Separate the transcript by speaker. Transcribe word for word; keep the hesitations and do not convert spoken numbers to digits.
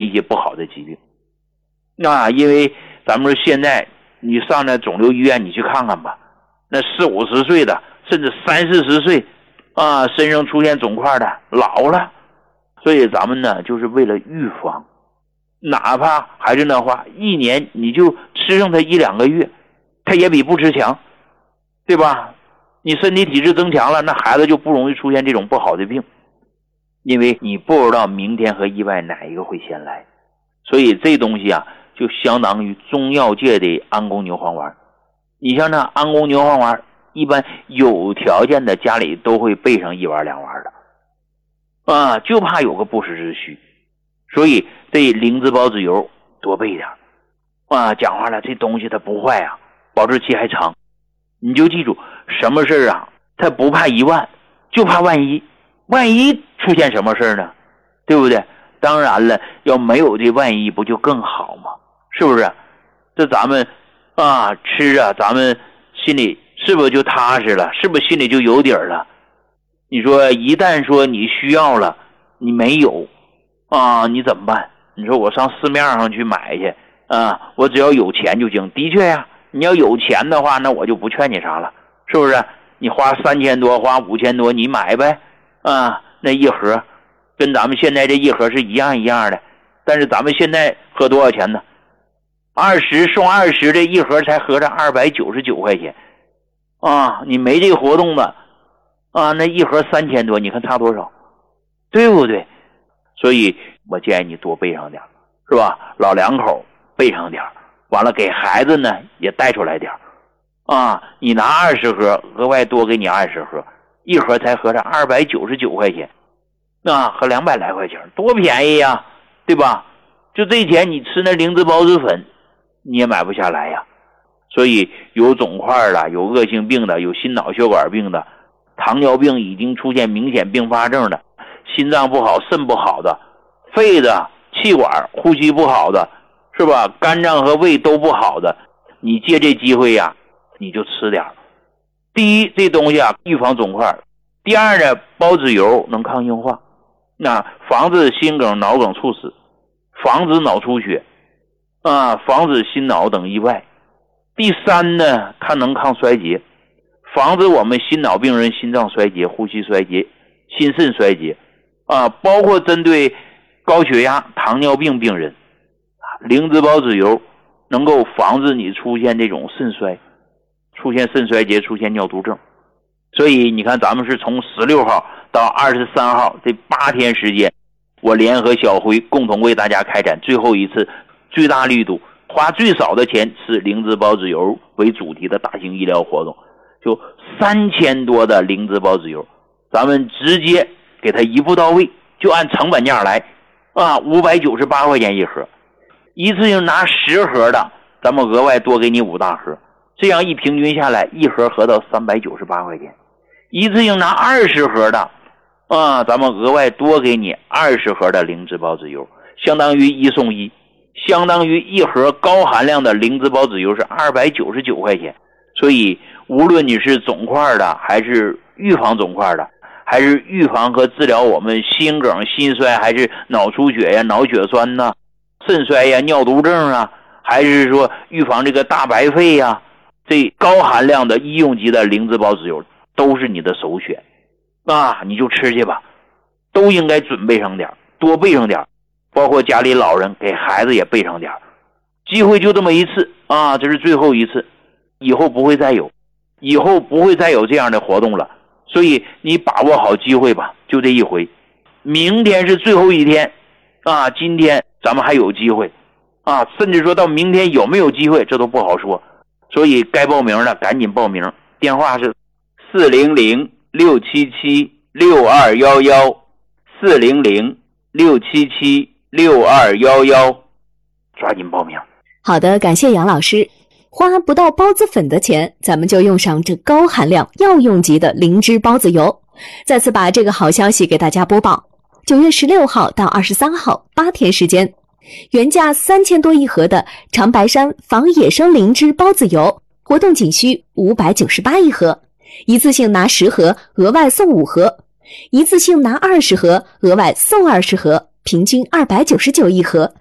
Speaker 1: 一些不好的疾病。那因为咱们说现在你上那肿瘤医院你去看看吧，那四五十岁的甚至三四十岁啊，身上出现肿块的老了。所以咱们呢就是为了预防，哪怕还是那话，一年你就吃上它一两个月，它也比不吃强，对吧？你身体体质增强了，那孩子就不容易出现这种不好的病，因为你不知道明天和意外哪一个会先来。所以这东西啊就相当于中药界的安宫牛黄丸。你像那安宫牛黄丸，一般有条件的家里都会备上一丸两丸的啊，就怕有个不时之需。所以这灵芝孢子油多备点啊，讲话了，这东西它不坏啊，保质期还长。你就记住什么事啊，它不怕一万，就怕万一。万一出现什么事呢？对不对？当然了，要没有这万一不就更好吗？是不是？这咱们啊吃啊，咱们心里是不是就踏实了？是不是心里就有底儿了？你说一旦说你需要了，你没有啊，你怎么办？你说我上市面上去买去啊，我只要有钱就行。的确呀，你要有钱的话，那我就不劝你啥了，是不是？你花三千多，花五千多，你买呗啊，那一盒跟咱们现在这一盒是一样一样的。但是咱们现在喝多少钱呢？二十送二十，这一盒才合着二百九十九块钱啊！你没这个活动的啊，那一盒三千多，你看差多少？对不对？所以我建议你多备上点，是吧？老两口备上点，完了给孩子呢也带出来点啊！你拿二十盒，额外多给你二十盒，一盒才合着二百九十九块钱，啊，和两百来块钱，多便宜呀，对吧？就这钱你吃那灵芝孢子粉，你也买不下来呀。所以有肿块的，有恶性病的，有心脑血管病的，糖尿病已经出现明显并发症的，心脏不好肾不好的，肺的气管呼吸不好的，是吧？肝脏和胃都不好的，你借这机会呀你就吃点。第一，这东西啊预防肿块；第二呢，孢子油能抗硬化，那防止心梗脑梗猝死，防止脑出血啊，防止心脑等意外。第三呢，它能抗衰竭，防止我们心脑病人心脏衰竭、呼吸衰竭、心肾衰竭啊，包括针对高血压、糖尿病病人，灵芝孢子油能够防止你出现这种肾衰，出现肾衰竭，出现尿毒症。所以你看咱们是从十六号到二十三号这八天时间，我联合小辉共同为大家开展最后一次最大力度花最少的钱吃灵芝孢子油为主题的大型医疗活动，就三千多的灵芝孢子油，咱们直接给它一步到位，就按成本价来啊，五百九十八块钱一盒，一次性拿十盒的，咱们额外多给你五大盒，这样一平均下来，一盒合到三百九十八块钱。一次性拿二十盒的啊，咱们额外多给你二十盒的灵芝孢子油，相当于一送一，相当于一盒高含量的灵芝孢子油是二百九十九块钱。所以无论你是肿块的，还是预防肿块的，还是预防和治疗我们心梗、心衰，还是脑出血呀、脑血栓呐、肾衰呀、尿毒症啊，还是说预防这个大白肺呀，这高含量的医用级的灵芝孢子油都是你的首选啊，你就吃去吧，都应该准备上点，多备上点，包括家里老人给孩子也备上点。机会就这么一次啊，这是最后一次，以后不会再有，以后不会再有这样的活动了。所以你把握好机会吧，就这一回。明天是最后一天啊，今天咱们还有机会啊，甚至说到明天有没有机会这都不好说。所以该报名的赶紧报名，电话是四零零六七七六二一一，四零零六七七六二一一，抓紧报名。
Speaker 2: 好的，感谢杨老师。花不到孢子粉的钱，咱们就用上这高含量药用级的灵芝孢子油。再次把这个好消息给大家播报，九月十六号到二十三号八天时间，原价三千多一盒的长白山防野生灵芝孢子油，活动仅需五百九十八一盒，一次性拿十盒，额外送五盒；一次性拿二十盒，额外送二十盒，平均二百九十九一盒。